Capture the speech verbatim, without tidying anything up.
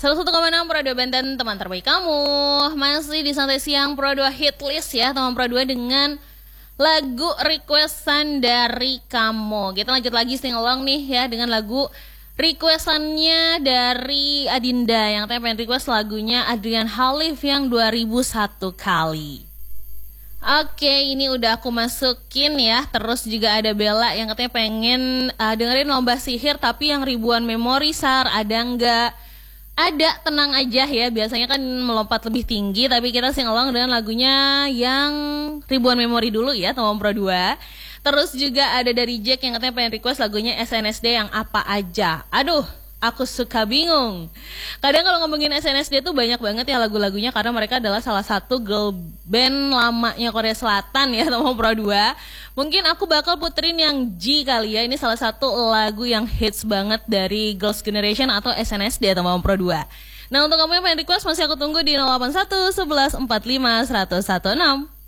seratus satu koma enam Pro dua Banten, teman terbaik kamu. Masih di Santai Siang Pro dua Hit List ya, teman Pro dua dengan lagu requestan dari kamu. Kita lanjut lagi sing along nih ya dengan lagu requestannya dari Adinda yang katanya pengen request lagunya Adrian Halif yang dua ribu satu kali. Oke, ini udah aku masukin ya. Terus juga ada Bella yang katanya pengen uh, dengerin Lomba Sihir tapi yang ribuan memori. Sar, ada nggak? Ada, tenang aja ya. Biasanya kan melompat lebih tinggi, tapi kita sing along dengan lagunya yang ribuan memori dulu ya, teman Pro dua. Terus juga ada dari Jack yang katanya pengen request lagunya S N S D yang apa aja. Aduh, aku suka bingung. Kadang kalau ngomongin S N S D tuh banyak banget ya lagu-lagunya, karena mereka adalah salah satu girl band lamanya Korea Selatan ya, teman Pro dua. Mungkin aku bakal puterin yang G kali ya. Ini salah satu lagu yang hits banget dari Girls' Generation atau S N S D teman Pro dua. Nah, untuk kamu yang pengen request masih aku tunggu di nol delapan satu sebelas empat lima seratus enam belas.